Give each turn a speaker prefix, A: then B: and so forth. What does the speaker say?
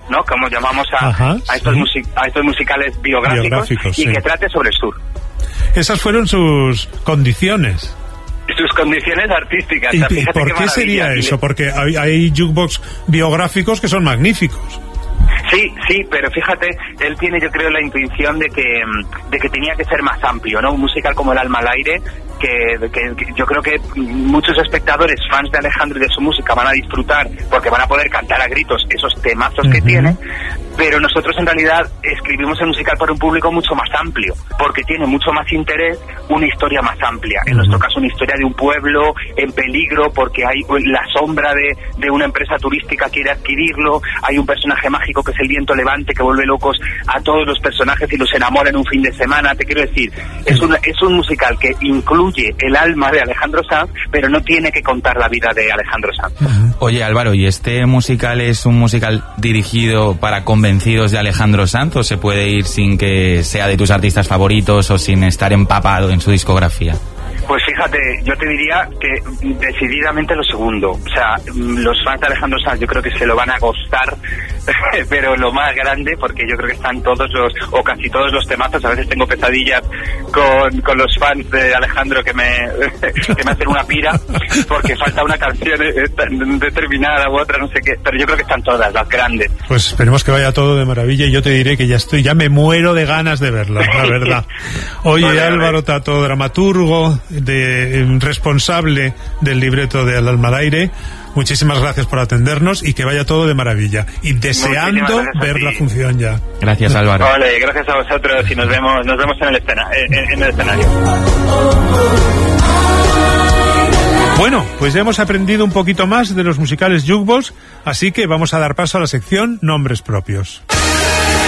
A: ¿no? Como llamamos a estos musicales biográficos y que trate sobre el sur.
B: Esas fueron sus condiciones.
A: Sus condiciones artísticas.
B: ¿Y por qué sería eso? Porque hay jukebox biográficos que son magníficos.
A: Sí, pero fíjate, él tiene, yo creo, la intuición de que tenía que ser más amplio, ¿no? Un musical como El alma al aire, que yo creo que muchos espectadores, fans de Alejandro y de su música, van a disfrutar porque van a poder cantar a gritos esos temazos que tiene, pero nosotros en realidad escribimos el musical para un público mucho más amplio, porque tiene mucho más interés una historia más amplia. En nuestro caso, una historia de un pueblo en peligro porque hay la sombra de una empresa turística que quiere adquirirlo, hay un personaje mágico que es el viento levante que vuelve locos a todos los personajes y los enamora en un fin de semana. Te quiero decir, es un musical que incluye el alma de Alejandro Sanz, pero no tiene que contar la vida de Alejandro Sanz.
C: Oye, Álvaro, ¿y este musical es un musical dirigido para convencidos de Alejandro Sanz o se puede ir sin que sea de tus artistas favoritos o sin estar empapado en su discografía?
A: Pues fíjate, yo te diría que decididamente lo segundo. O sea, los fans de Alejandro Sanz yo creo que se lo van a gustar, pero lo más grande, porque yo creo que están o casi todos los temazos. A veces tengo pesadillas con los fans de Alejandro que me hacen una pira, porque falta una canción determinada u otra, no sé qué. Pero yo creo que están todas, las grandes.
B: Pues esperemos que vaya todo de maravilla y yo te diré que ya me muero de ganas de verlo, la verdad. Oye, Álvaro Tato, dramaturgo, responsable del libreto de El alma al aire, muchísimas gracias por atendernos y que vaya todo de maravilla y deseando ver la función ya.
C: Gracias, Álvaro.
A: Vale, gracias a vosotros y nos vemos en el escenario.
B: Bueno, pues ya hemos aprendido un poquito más de los musicales jukebox, así que vamos a dar paso a la sección Nombres Propios.